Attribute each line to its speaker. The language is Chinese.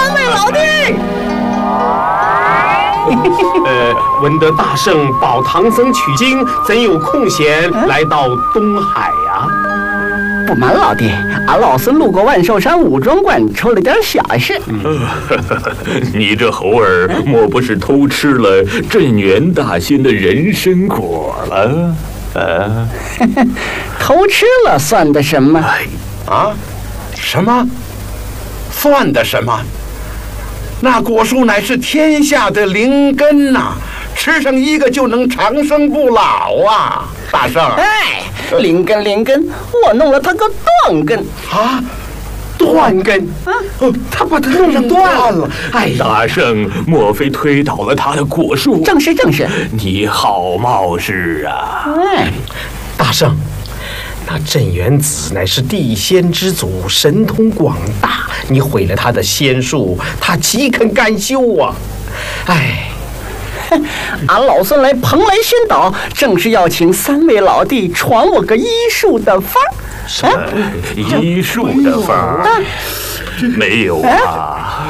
Speaker 1: 三位老弟。
Speaker 2: 闻得大圣保唐僧取经，怎有空闲来到东海呀？
Speaker 1: 不瞒老弟，俺老孙路过万寿山武装馆，出了点小事。
Speaker 3: 你这猴儿莫不是偷吃了镇元大仙的人参果了？
Speaker 1: 偷吃了算的什么？
Speaker 4: 啊？什么？算的什么？那果树乃是天下的灵根呐，吃上一个就能长生不老啊！大圣，
Speaker 1: 哎，灵根，我弄了他个断根
Speaker 4: 啊！
Speaker 2: 断根他把它弄断了。哎呀，
Speaker 3: 大圣莫非推倒了他的果树？
Speaker 1: 正是。
Speaker 3: 你好冒失啊！
Speaker 2: 大圣，那镇元子乃是地仙之祖，神通广大，你毁了他的仙术，他岂肯甘休啊？哎，
Speaker 1: 俺老孙来蓬莱仙岛，正是要请三位老弟传我个医术的法儿。
Speaker 3: 医术的法儿？没有啊，